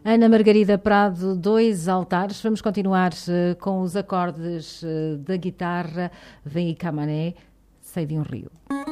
Ana Margarida Prado, Dois Altares. Vamos continuar com os acordes da guitarra. Vem aí Camané, Sei de um Rio.